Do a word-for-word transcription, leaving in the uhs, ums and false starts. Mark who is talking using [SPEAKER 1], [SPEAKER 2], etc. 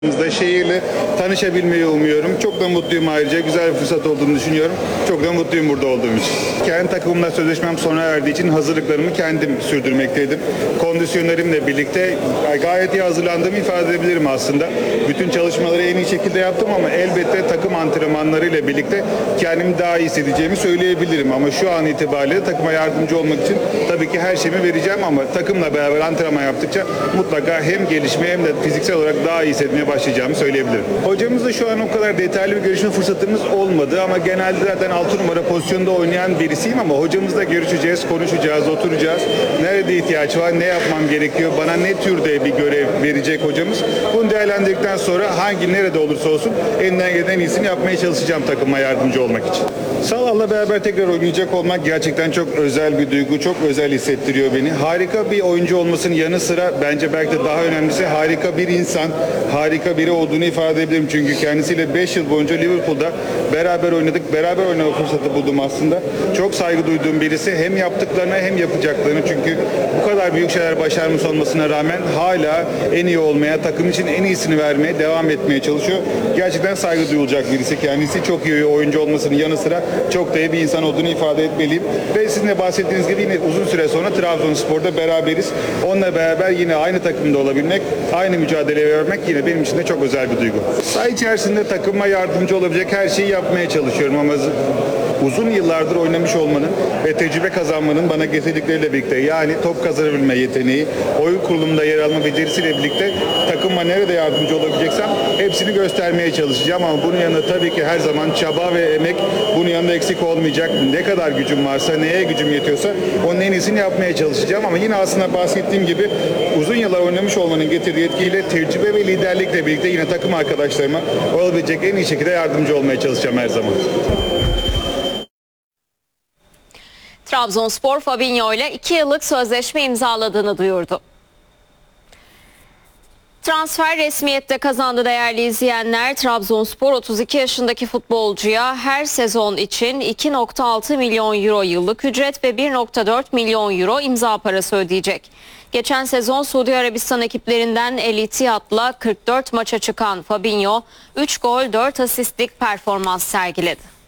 [SPEAKER 1] Şehirle tanışabilmeyi umuyorum. Çok da mutluyum ayrıca. Güzel bir fırsat olduğunu düşünüyorum. Çok da mutluyum burada olduğum için. Kendi takımımla sözleşmem sona erdiği için hazırlıklarımı kendim sürdürmekteydim. Kondisyonerimle birlikte gayet iyi hazırlandığımı ifade edebilirim aslında. Bütün çalışmaları en iyi şekilde yaptım ama elbette takım antrenmanlarıyla birlikte kendimi daha iyi hissedeceğimi söyleyebilirim. Ama şu an itibariyle takıma yardımcı olmak için tabii ki her şeyimi vereceğim ama takımla beraber antrenman yaptıkça mutlaka hem gelişmeye hem de fiziksel olarak daha iyi hissetmeye başlayacağımı söyleyebilirim. Hocamızla şu an o kadar detaylı bir görüşme fırsatımız olmadı ama genelde zaten altı numara pozisyonda oynayan birisiyim ama hocamızla görüşeceğiz, konuşacağız, oturacağız. Nerede ihtiyaç var, ne yapmam gerekiyor, bana ne türde bir görev verecek hocamız. Bunu değerlendirdikten sonra hangi nerede olursa olsun elinden gelen en iyisini yapmaya çalışacağım takıma yardımcı olmak için. Salah'la beraber tekrar oynayacak olmak gerçekten çok özel bir duygu, çok özel hissettiriyor beni. Harika bir oyuncu olmasının yanı sıra bence belki de daha önemlisi harika bir insan, harika biri olduğunu ifade edebilirim. Çünkü kendisiyle beş yıl boyunca Liverpool'da beraber oynadık, beraber oynama fırsatı buldum aslında. Çok saygı duyduğum birisi hem yaptıklarına hem yapacaklarını çünkü bu kadar büyük şeyler başarmış olmasına rağmen hala en iyi olmaya, takım için en iyisini vermeye devam etmeye çalışıyor. Gerçekten saygı duyulacak birisi. Kendisi çok iyi oyuncu olmasının yanı sıra çok da iyi bir insan olduğunu ifade etmeliyim. Ve sizin de bahsettiğiniz gibi yine uzun süre sonra Trabzonspor'da beraberiz. Onunla beraber yine aynı takımda olabilmek, aynı mücadeleyi vermek yine benim için de çok özel bir duygu. Saha içerisinde takıma yardımcı olabilecek her şeyi yapmaya çalışıyorum ama uzun yıllardır oynamış olmanın ve tecrübe kazanmanın bana getirdikleriyle birlikte yani top kazanabilme yeteneği, oyun kurulumunda yer alma becerisiyle birlikte takıma nerede yardımcı olabileceksem hepsini göstermeye çalışacağım ama bunun yanında tabii ki her zaman çaba ve emek bunun yanında eksik olmayacak. Ne kadar gücüm varsa, neye gücüm yetiyorsa onun en iyisini yapmaya çalışacağım ama yine aslında bahsettiğim gibi uzun yıllar oynamış olmanın getirdiği etkiyle tecrübe ve liderlikle birlikte yine takım arkadaşlarıma olabilecek en iyi şekilde yardımcı olmaya çalışacağım her zaman.
[SPEAKER 2] Trabzonspor Fabinho ile iki yıllık sözleşme imzaladığını duyurdu. Transfer resmiyette kazandı değerli izleyenler. Trabzonspor otuz iki yaşındaki futbolcuya her sezon için iki nokta altı milyon euro yıllık ücret ve bir nokta dört milyon euro imza parası ödeyecek. Geçen sezon Suudi Arabistan ekiplerinden El Ittihad'la kırk dört maça çıkan Fabinho üç gol dört asistlik performans sergiledi.